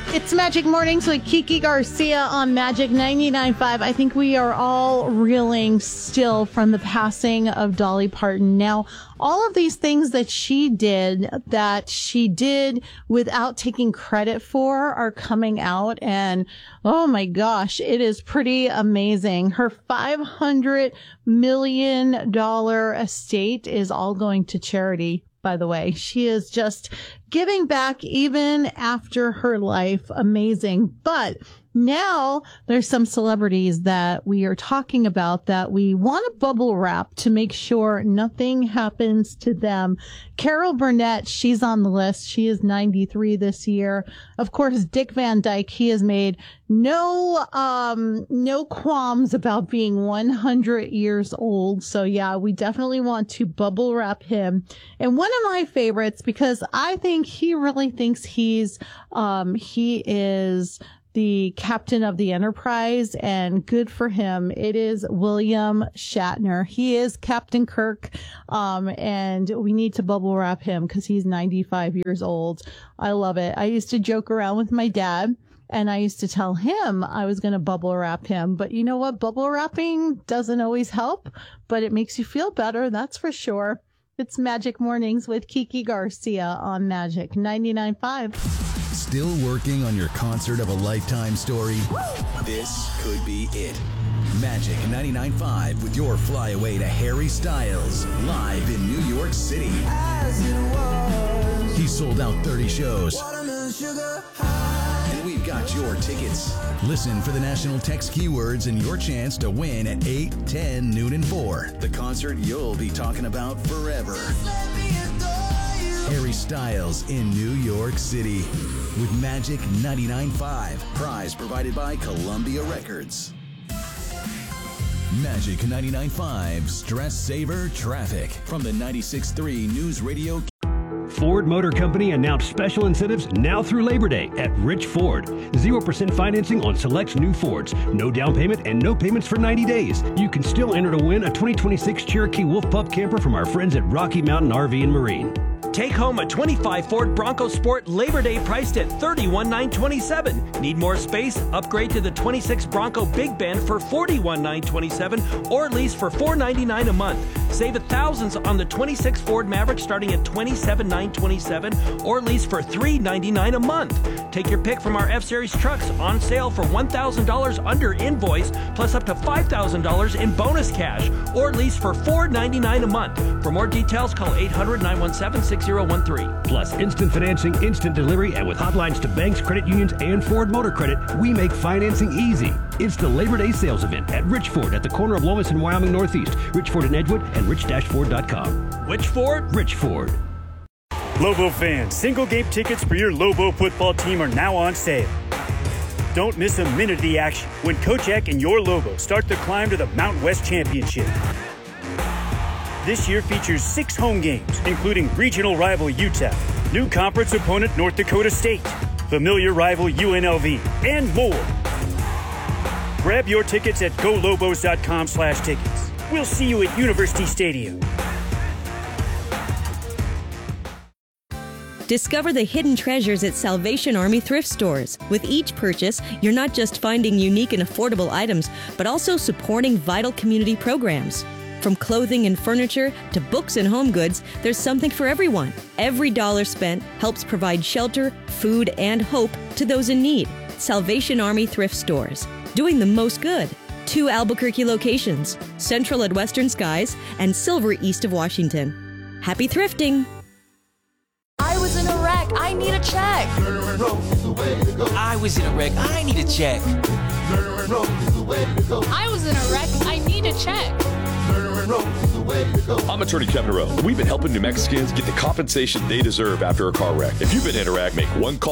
It's Magic Mornings with Kiki Garcia on Magic 99.5. I think we are all reeling still from the passing of Dolly Parton. Now, all of these things that she did without taking credit for are coming out. And oh my gosh, it is pretty amazing. Her $500 million estate is all going to charity. By the way, she is just giving back even after her life. Amazing. But now there's some celebrities that we are talking about that we want to bubble wrap to make sure nothing happens to them. Carol Burnett, she's on the list. She is 93 this year. Of course, Dick Van Dyke, he has made no qualms about being 100 years old. So yeah, we definitely want to bubble wrap him. And one of my favorites, because I think he really thinks he is the captain of the Enterprise, and good for him. It is William Shatner. He is Captain Kirk, and we need to bubble wrap him because he's 95 years old. I love it. I used to joke around with my dad, and I used to tell him I was going to bubble wrap him. But you know what? Bubble wrapping doesn't always help, but it makes you feel better. That's for sure. It's Magic Mornings with Kiki Garcia on Magic 99.5. Still working on your concert of a lifetime story? This could be it. Magic 99.5 with your flyaway to Harry Styles live in New York City. He sold out 30 shows. And we've got your tickets. Listen for the national text keywords and your chance to win at 8, 10, noon, and 4. The concert you'll be talking about forever. Harry Styles in New York City with Magic 99.5. Prize provided by Columbia Records. Magic 99.5 Stress Saver Traffic from the 96.3 News Radio. Ford Motor Company announced special incentives now through Labor Day at Rich Ford. 0% financing on select new Fords. No down payment and no payments for 90 days. You can still enter to win a 2026 Cherokee Wolf Pup camper from our friends at Rocky Mountain RV and Marine. Take home a 25 Ford Bronco Sport Labor Day priced at $31,927. Need more space? Upgrade to the 26 Bronco Big Bend for $41,927 or lease for $499 a month. Save thousands on the 26 Ford Maverick starting at $27,927 or lease for $399 a month. Take your pick from our F-Series trucks on sale for $1,000 under invoice plus up to $5,000 in bonus cash or lease for $499 a month. For more details, call 800-917-6013. Plus instant financing, instant delivery, and with hotlines to banks, credit unions, and Ford Motor Credit, we make financing easy. It's the Labor Day sales event at Rich Ford at the corner of Lomas and Wyoming Northeast. Rich Ford in Edgewood and rich-ford.com. Which Ford? Rich Ford. Lobo fans, single game tickets for your Lobo football team are now on sale. Don't miss a minute of the action when Coach Eck and your Lobo start the climb to the Mountain West Championship. This year features 6 home games, including regional rival Utah, new conference opponent North Dakota State, familiar rival UNLV, and more. Grab your tickets at golobos.com/tickets. We'll see you at University Stadium. Discover the hidden treasures at Salvation Army thrift stores. With each purchase, you're not just finding unique and affordable items, but also supporting vital community programs. From clothing and furniture to books and home goods, there's something for everyone. Every dollar spent helps provide shelter, food, and hope to those in need. Salvation Army thrift stores, doing the most good. 2 Albuquerque locations, Central at Western Skies and Silver east of Washington. Happy thrifting! I was in a wreck. I need a check. I was in a wreck. I need a check. I was in a wreck. I need a check. I'm attorney Kevin Rowe. We've been helping New Mexicans get the compensation they deserve after a car wreck. If you've been in a wreck, make one call.